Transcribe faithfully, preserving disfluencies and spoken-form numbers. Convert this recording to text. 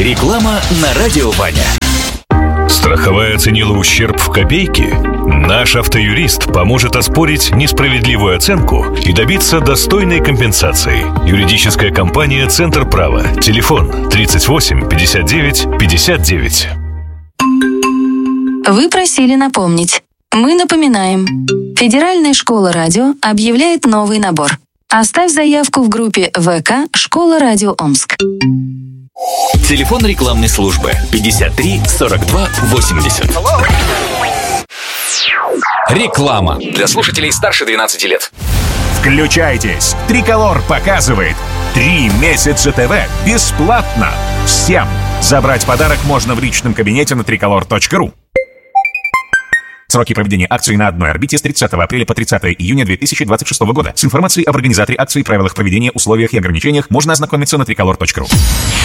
Реклама на радио Ваня. Страховая оценила ущерб в копейки? Наш автоюрист поможет оспорить несправедливую оценку и добиться достойной компенсации. Юридическая компания «Центр права». Телефон тридцать восемь пятьдесят девять пятьдесят девять. Вы просили напомнить. Мы напоминаем. Федеральная школа радио объявляет новый набор. Оставь заявку в группе ВК «Школа радио Омск». Телефон рекламной службы пятьдесят три сорок два восемьдесят. Реклама для слушателей старше двенадцати лет. Включайтесь. Триколор показывает. Три месяца ТВ бесплатно. Всем. Забрать подарок можно в личном кабинете на триколор точка ру. Сроки проведения акции на одной орбите с тридцатого апреля по тридцатое июня две тысячи двадцать шестого года. С информацией об организаторе акции, правилах проведения, условиях и ограничениях можно ознакомиться на триколор точка ру.